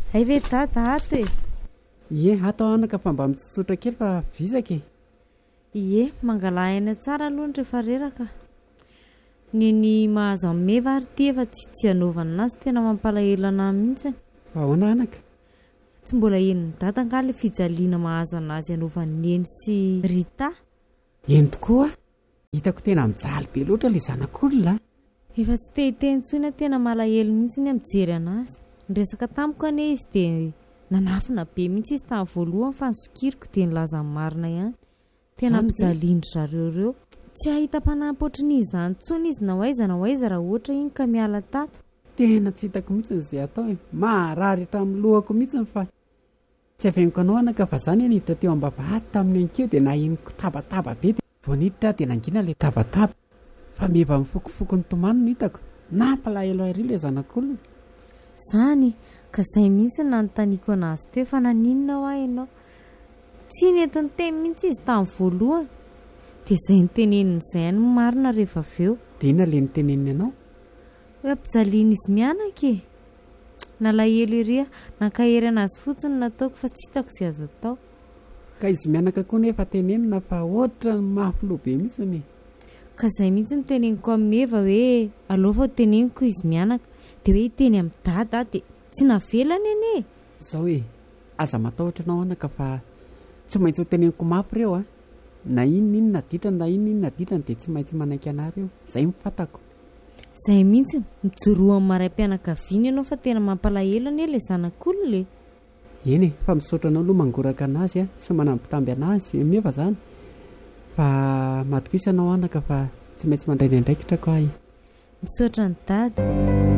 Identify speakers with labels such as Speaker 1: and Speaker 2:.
Speaker 1: Ay ve dada ato e.
Speaker 2: Ie, atao anaka fa mba mitsotsotra kely fa vizaka e.
Speaker 1: Ie, mangala aina tsara aloha ny rehefa reraka. Ny mahazo amin'ny meva ary ty efa tsy hanaovana anazy tena mampalahelo anahy mihitsy.
Speaker 2: Ahoana anaka?
Speaker 1: Tsy mbola henony dada angaha ilay fijaliana mahazo anazy hanaovany Neny sy Rita.
Speaker 2: Eny tokoa, hitako tena mijaly be loatra ilay zanak'olona.
Speaker 1: Efa tsy tehiteny intsony tena malahelo mihitsy ny mijery anazy. Niresaka tamiko anie izy dia nanafina be mihitsy izy tamin'ny voalohany fa nisokiriko dia nilaza marina ihany. Tena mpijaliandry zareo ireo. Tsy ahita mpanampy ohatran'izany intsony izy na hoaiza raha ohatra iny ka miala tato.
Speaker 2: Tena tsy hitako mihitsy izay atao e. Maharary hatramin'ny lohako mihitsy fa tsy aveniko anao anaka fa zany niditra teo am-bavahady tamin'ny ankeo dia nahiniko tabataba be dia vao niditra dia nangina ilay tabataba fa meva mifokofoko ny tomano no hitako. Nampalahelo ary ilay zanak'olona.
Speaker 1: Zany ka izay mihitsy nanontaniako anazy teo fa naninona ho ahy ianao. Tsy netiny teny mihitsy izy tamin'ny voalohany. Dia izay niteneniny izay any marina rehefa avy eo.
Speaker 2: Dia inona ilay niteneniny ianao?
Speaker 1: Hoe ampijaliana izy mianaka e. Nalahelo ery aho, nankahery anazy fotsiny nataoko fa tsy hitako izay azo atao.
Speaker 2: Ka izy mianaka koa nefa tenenina fa ohatra ny mafiloha be mihitsy e.
Speaker 1: Ka izay mihitsy ny teneniko amin'ny meva hoe aleo vao teneniko izy mianaka dia hoe hiteny amin'ny dada dia tsy navelany anie.
Speaker 2: Izao e, aza matahotra anao anaka fa tsy maintsy ho teneniko mafy ireo a. Na inona ditrany na inona ditrany dia tsy maintsy manaiky anareo. Izay mifantako.
Speaker 1: Izay mihitsy mijoroan'ny maray-pianakaviana ianao fa tena mampalahelo anie ilay zanak'olona.
Speaker 2: Eny e, fa misaotra anao aloha mangoraka anazy a sy manampitamby anazy meva zany. Fa matokoisa anao anaka fa tsy maintsy mandray ny andraikitra ko ahy.
Speaker 1: Misaotra ny dada.